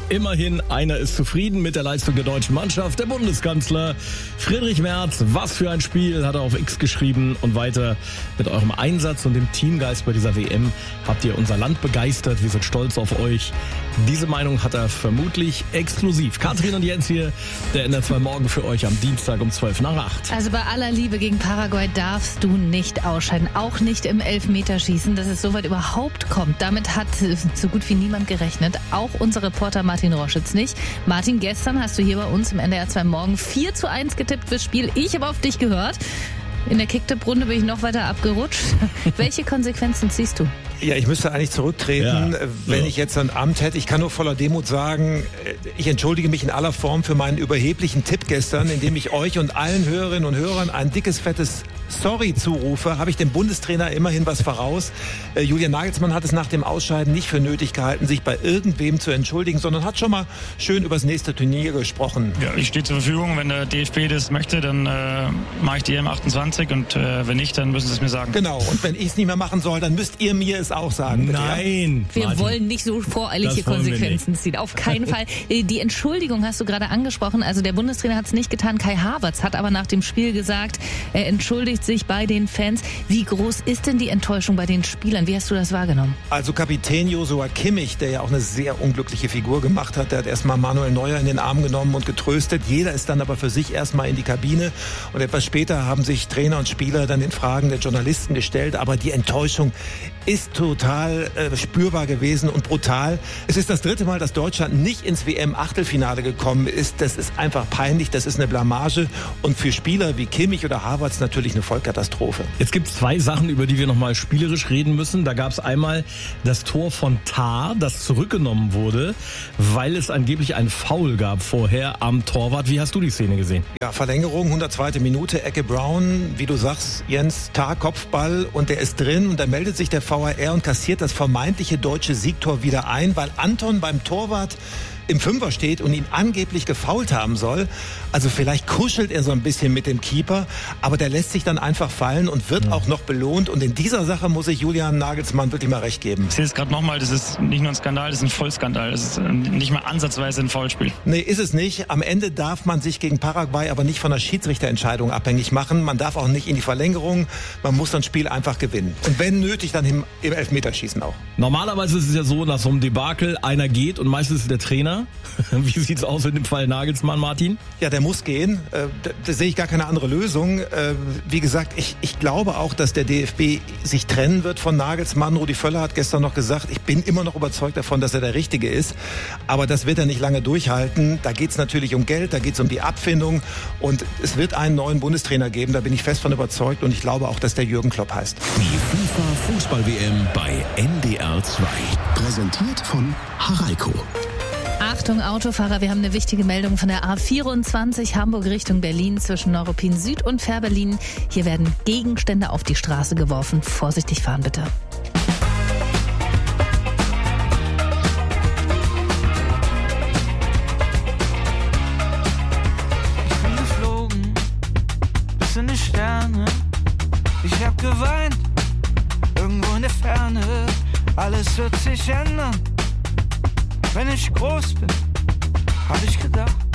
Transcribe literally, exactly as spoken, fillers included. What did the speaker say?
Immerhin, einer ist zufrieden mit der Leistung der deutschen Mannschaft. Der Bundeskanzler Friedrich Merz. Was für ein Spiel, hat er auf X geschrieben. Und weiter: Mit eurem Einsatz und dem Teamgeist bei dieser W M habt ihr unser Land begeistert. Wir sind stolz auf euch. Diese Meinung hat er vermutlich exklusiv. Katrin und Jens hier, der N D R zwei Morgen für euch am Dienstag um zwölf nach acht. Also bei aller Liebe gegen Paraguay darfst du nicht ausscheiden. Auch nicht im Elfmeterschießen, dass es so weit überhaupt kommt. Damit hat so gut wie niemand gerechnet. Auch unser Reporter Martin Roschitz nicht. Martin, gestern hast du hier bei uns im N D R zwei Morgen vier zu eins getippt fürs Spiel. Ich habe auf dich gehört. In der Kicktipp-Runde bin ich noch weiter abgerutscht. Welche Konsequenzen ziehst du? Ja, ich müsste eigentlich zurücktreten, ja. wenn ja. ich jetzt ein Amt hätte. Ich kann nur voller Demut sagen, ich entschuldige mich in aller Form für meinen überheblichen Tipp gestern, indem ich euch und allen Hörerinnen und Hörern ein dickes, fettes Sorry zurufe. Habe ich dem Bundestrainer immerhin was voraus. Äh, Julian Nagelsmann hat es nach dem Ausscheiden nicht für nötig gehalten, sich bei irgendwem zu entschuldigen, sondern hat schon mal schön über das nächste Turnier gesprochen. Ja, ich stehe zur Verfügung. Wenn der D F B das möchte, dann äh, mache ich die E M achtundzwanzig und äh, wenn nicht, dann müssen sie es mir sagen. Genau, und wenn ich es nicht mehr machen soll, dann müsst ihr mir es auch sagen. Bitte, Nein! Wir Martin, wollen nicht so voreilige Konsequenzen ziehen. Auf keinen Fall. Die Entschuldigung hast du gerade angesprochen. Also der Bundestrainer hat es nicht getan. Kai Havertz hat aber nach dem Spiel gesagt, er entschuldigt sich bei den Fans. Wie groß ist denn die Enttäuschung bei den Spielern? Wie hast du das wahrgenommen? Also Kapitän Joshua Kimmich, der ja auch eine sehr unglückliche Figur gemacht hat, der hat erstmal Manuel Neuer in den Arm genommen und getröstet. Jeder ist dann aber für sich erstmal in die Kabine. Und etwas später haben sich Trainer und Spieler dann den Fragen der Journalisten gestellt. Aber die Enttäuschung ist total äh, spürbar gewesen und brutal. Es ist das dritte Mal, dass Deutschland nicht ins W M-Achtelfinale gekommen ist. Das ist einfach peinlich, das ist eine Blamage. Und für Spieler wie Kimmich oder Havertz natürlich eine Vollkatastrophe. Jetzt gibt es zwei Sachen, über die wir nochmal spielerisch reden müssen. Da gab es einmal das Tor von Tah, das zurückgenommen wurde, weil es angeblich ein Foul gab vorher am Torwart. Wie hast du die Szene gesehen? Ja, Verlängerung, hundertzweite Minute, Ecke Brown, wie du sagst, Jens, Tah, Kopfball und der ist drin und da meldet sich der V A R und kassiert das vermeintliche deutsche Siegtor wieder ein, weil Anton beim Torwart im Fünfer steht und ihn angeblich gefoult haben soll. Also vielleicht kuschelt er so ein bisschen mit dem Keeper, aber der lässt sich dann einfach fallen und wird ja. auch noch belohnt. Und in dieser Sache muss ich Julian Nagelsmann wirklich mal recht geben. Ich sehe es gerade nochmal, das ist nicht nur ein Skandal, das ist ein Vollskandal. Das ist nicht mal ansatzweise ein Foulspiel. Nee, ist es nicht. Am Ende darf man sich gegen Paraguay aber nicht von der Schiedsrichterentscheidung abhängig machen. Man darf auch nicht in die Verlängerung. Man muss das Spiel einfach gewinnen. Und wenn nötig, dann im, im Elfmeterschießen auch. Normalerweise ist es ja so, nach so einem Debakel einer geht und meistens ist es der Trainer. Wie sieht's aus in dem Fall Nagelsmann, Martin? Ja, der muss gehen. Da, da sehe ich gar keine andere Lösung. Wie gesagt, ich, ich glaube auch, dass der D F B sich trennen wird von Nagelsmann. Rudi Völler hat gestern noch gesagt, ich bin immer noch überzeugt davon, dass er der Richtige ist. Aber das wird er nicht lange durchhalten. Da geht's natürlich um Geld, da geht's um die Abfindung. Und es wird einen neuen Bundestrainer geben, da bin ich fest von überzeugt. Und ich glaube auch, dass der Jürgen Klopp heißt. Die FIFA-Fußball-W M bei N D R zwei. Präsentiert von Haraiko. Achtung Autofahrer, wir haben eine wichtige Meldung von der A vierundzwanzig Hamburg Richtung Berlin zwischen Neuruppin Süd und Fährberlin. Hier werden Gegenstände auf die Straße geworfen. Vorsichtig fahren bitte. Ich bin geflogen bis in die Sterne. Ich hab geweint irgendwo in der Ferne. Alles wird sich ändern. Wenn ich groß bin, hab ich gedacht.